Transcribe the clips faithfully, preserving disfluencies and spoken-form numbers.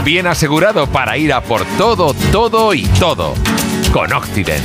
bien asegurado para ir a por todo, todo y todo. Con Occident.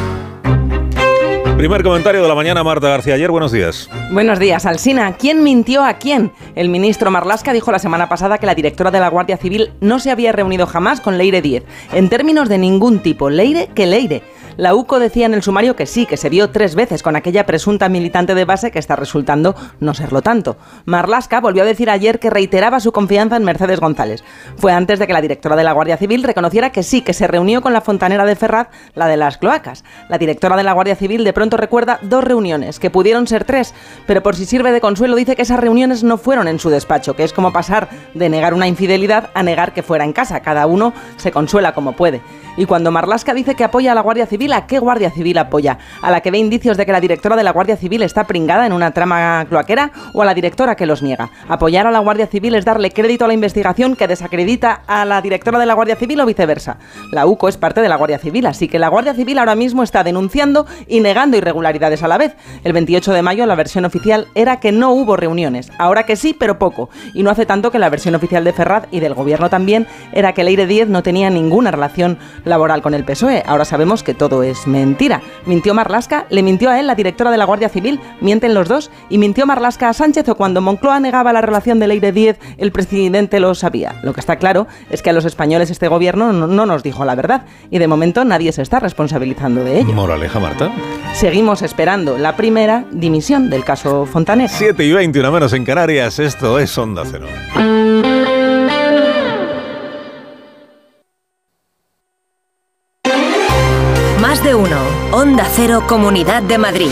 Primer comentario de la mañana, Marta García. Ayer, buenos días. Buenos días, Alsina. ¿Quién mintió a quién? El ministro Marlaska dijo la semana pasada que la directora de la Guardia Civil no se había reunido jamás con Leire Díez, en términos de ningún tipo. Leire que Leire. La U C O decía en el sumario que sí, que se vio tres veces con aquella presunta militante de base que está resultando no serlo tanto. Marlaska volvió a decir ayer que reiteraba su confianza en Mercedes González. Fue antes de que la directora de la Guardia Civil reconociera que sí, que se reunió con la fontanera de Ferraz, la de las cloacas. La directora de la Guardia Civil de pronto recuerda dos reuniones, que pudieron ser tres, pero por si sirve de consuelo dice que esas reuniones no fueron en su despacho, que es como pasar de negar una infidelidad a negar que fuera en casa. Cada uno se consuela como puede. Y cuando Marlaska dice que apoya a la Guardia Civil, ¿a qué Guardia Civil apoya? ¿A la que ve indicios de que la directora de la Guardia Civil está pringada en una trama cloaquera o a la directora que los niega? Apoyar a la Guardia Civil es darle crédito a la investigación que desacredita a la directora de la Guardia Civil o viceversa. La U C O es parte de la Guardia Civil, así que la Guardia Civil ahora mismo está denunciando y negando irregularidades a la vez. El veintiocho de mayo la versión oficial era que no hubo reuniones, ahora que sí, pero poco. Y no hace tanto que la versión oficial de Ferraz y del gobierno también era que Leire Díez no tenía ninguna relación laboral con el P S O E. Ahora sabemos que todo es mentira. ¿Mintió Marlaska? ¿Le mintió a él la directora de la Guardia Civil? ¿Mienten los dos? ¿Y mintió Marlaska a Sánchez o cuando Moncloa negaba la relación de Leire Díez el presidente lo sabía? Lo que está claro es que a los españoles este gobierno no, no nos dijo la verdad y de momento nadie se está responsabilizando de ello. Moraleja, Marta. Seguimos esperando la primera dimisión del caso Fontanet. siete y veinte, una menos en Canarias. Esto es Onda Cero. Más de uno. Onda Cero, Comunidad de Madrid.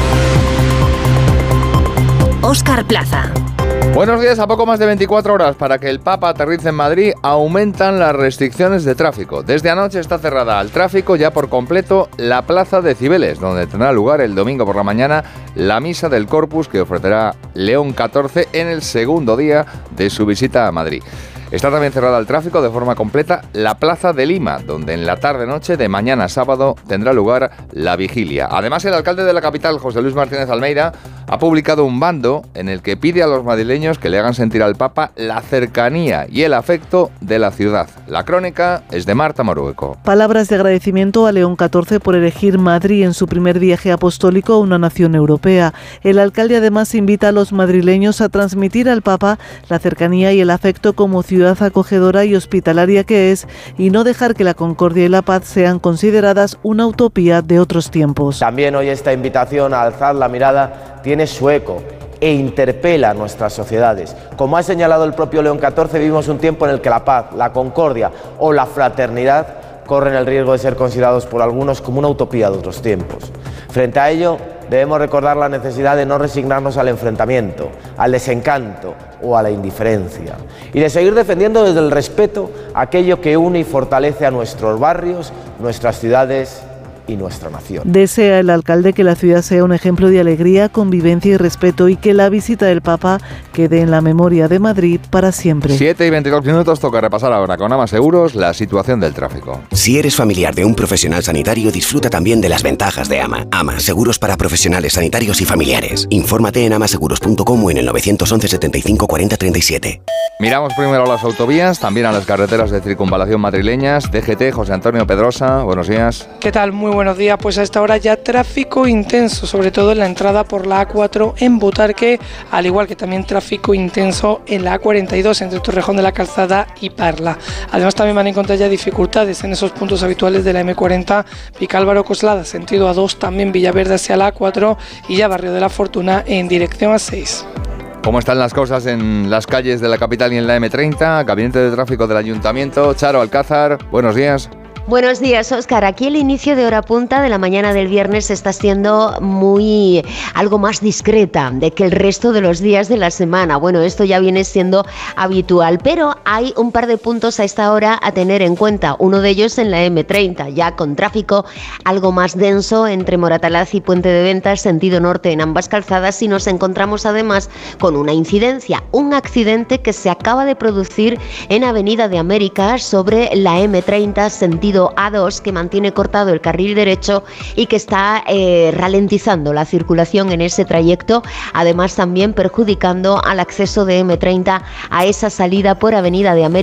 Óscar Plaza. Buenos días. A poco más de veinticuatro horas para que el Papa aterrice en Madrid, aumentan las restricciones de tráfico. Desde anoche está cerrada al tráfico ya por completo la Plaza de Cibeles, donde tendrá lugar el domingo por la mañana la misa del Corpus que ofrecerá León catorce en el segundo día de su visita a Madrid. Está también cerrada al tráfico de forma completa la Plaza de Lima, donde en la tarde-noche de mañana sábado tendrá lugar la vigilia. Además, el alcalde de la capital, José Luis Martínez Almeida, ha publicado un bando en el que pide a los madrileños que le hagan sentir al Papa la cercanía y el afecto de la ciudad. La crónica es de Marta Morueco. Palabras de agradecimiento a León catorce por elegir Madrid en su primer viaje apostólico a una nación europea. El alcalde además invita a los madrileños a transmitir al Papa la cercanía y el afecto como ciudad acogedora y hospitalaria que es, y no dejar que la concordia y la paz sean consideradas una utopía de otros tiempos. También hoy esta invitación a alzar la mirada tiene su eco e interpela a nuestras sociedades. Como ha señalado el propio León catorce, vivimos un tiempo en el que la paz, la concordia o la fraternidad corren el riesgo de ser considerados por algunos como una utopía de otros tiempos. Frente a ello, debemos recordar la necesidad de no resignarnos al enfrentamiento, al desencanto o a la indiferencia, y de seguir defendiendo desde el respeto aquello que une y fortalece a nuestros barrios, nuestras ciudades y nuestra nación. Desea el alcalde que la ciudad sea un ejemplo de alegría, convivencia y respeto y que la visita del Papa quede en la memoria de Madrid para siempre. siete y veintidós minutos, toca repasar ahora con Ama Seguros la situación del tráfico. Si eres familiar de un profesional sanitario, disfruta también de las ventajas de Ama. Ama, seguros para profesionales sanitarios y familiares. Infórmate en amaseguros punto com o en el nueve once setenta y cinco cuarenta treinta y siete. Miramos primero a las autovías, también a las carreteras de circunvalación madrileñas. D G T, José Antonio Pedrosa, buenos días. ¿Qué tal? Muy buenos días. Pues a esta hora ya tráfico intenso, sobre todo en la entrada por la A cuatro en Butarque, al igual que también tráfico intenso en la A cuarenta y dos entre Torrejón de la Calzada y Parla. Además también van a encontrar ya dificultades en esos puntos habituales de la M cuarenta, Vicálvaro Coslada, sentido A dos, también Villaverde hacia la A cuatro y ya Barrio de la Fortuna en dirección A seis. ¿Cómo están las cosas en las calles de la capital y en la M treinta? Gabinete de Tráfico del Ayuntamiento, Charo Alcázar, buenos días. Buenos días, Óscar. Aquí el inicio de hora punta de la mañana del viernes está siendo muy algo más discreta de que el resto de los días de la semana. Bueno, esto ya viene siendo habitual, pero hay un par de puntos a esta hora a tener en cuenta. Uno de ellos en la M treinta, ya con tráfico algo más denso entre Moratalaz y Puente de Ventas, sentido norte en ambas calzadas, y nos encontramos además con una incidencia, un accidente que se acaba de producir en Avenida de América sobre la M treinta, sentido A dos, que mantiene cortado el carril derecho y que está eh, ralentizando la circulación en ese trayecto, además también perjudicando al acceso de M treinta a esa salida por Avenida de América